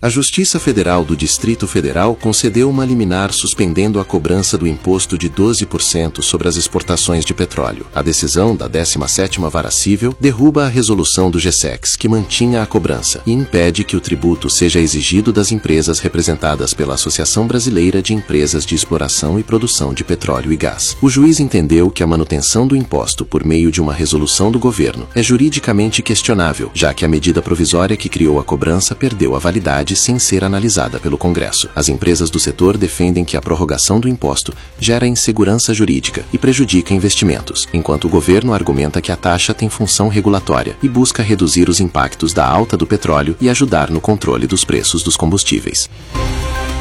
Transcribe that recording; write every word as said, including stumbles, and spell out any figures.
A Justiça Federal do Distrito Federal concedeu uma liminar suspendendo a cobrança do imposto de doze por cento sobre as exportações de petróleo. A decisão da décima sétima Vara Cível derruba a resolução do GSEX, que mantinha a cobrança, e impede que o tributo seja exigido das empresas representadas pela Associação Brasileira de Empresas de Exploração e Produção de Petróleo e Gás. O juiz entendeu que a manutenção do imposto por meio de uma resolução do governo é juridicamente questionável, já que a medida provisória que criou a cobrança perdeu a validade sem ser analisada pelo Congresso. As empresas do setor defendem que a prorrogação do imposto gera insegurança jurídica e prejudica investimentos, enquanto o governo argumenta que a taxa tem função regulatória e busca reduzir os impactos da alta do petróleo e ajudar no controle dos preços dos combustíveis.